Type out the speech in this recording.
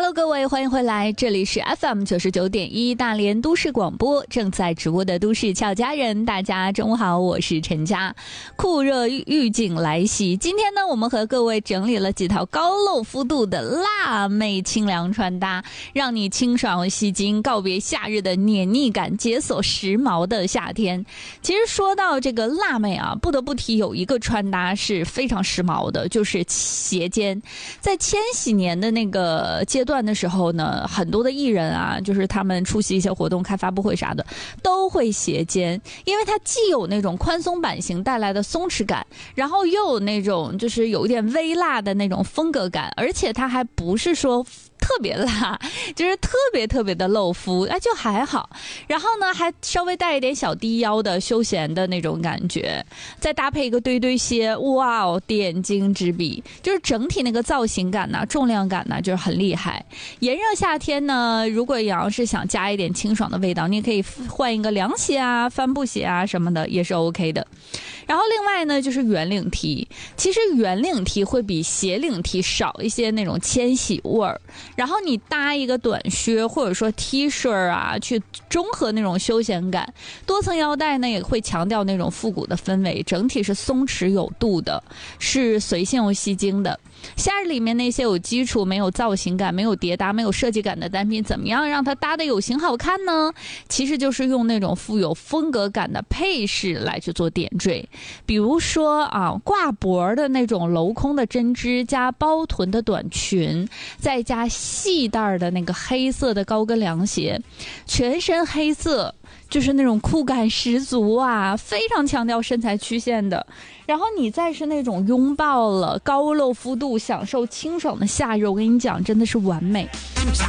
Hello， 各位，欢迎回来，这里是 FM 99.1大连都市广播，正在直播的都市俏佳人，大家中午好，我是陈佳。酷热预警来袭，今天呢，我们和各位整理了几套高露肤度的辣妹清凉穿搭，让你清爽吸睛，告别夏日的黏腻感，解锁时髦的夏天。其实说到这个辣妹啊，不得不提有一个穿搭是非常时髦的，就是斜肩。在千禧年的那个阶段的时候呢，很多的艺人啊，就是他们出席一些活动、开发布会啥的，都会斜肩，因为它既有那种宽松版型带来的松弛感，然后又有那种就是有一点微辣的那种风格感，而且它还不是说特别辣，就是特别的露肤，就还好。然后呢，还稍微带一点小低腰的休闲的那种感觉，再搭配一个堆堆鞋，哇哦，点睛之笔，就是整体那个造型感呐、重量感呐，就是很厉害。炎热夏天呢，如果要是想加一点清爽的味道，你也可以换一个凉鞋啊、帆布鞋啊什么的，也是 OK 的。然后另外呢，就是圆领 T， 其实圆领 T 会比斜领 T 少一些那种纤细味儿。然后你搭一个短靴或者说 T 恤啊，去中和那种休闲感。多层腰带呢，也会强调那种复古的氛围，整体是松弛有度的，是随性又吸睛的。夏日里面那些有基础、没有造型感、没有叠搭、没有设计感的单品，怎么样让它搭得有型好看呢？其实就是用那种富有风格感的配饰来去做点缀，比如说啊，挂脖的那种镂空的针织加包臀的短裙，再加细带的那个黑色的高跟凉鞋，全身黑色，就是那种酷感十足啊，非常强调身材曲线的。然后你再是那种拥抱了高露肤度、享受清爽的夏日，我跟你讲，真的是完美。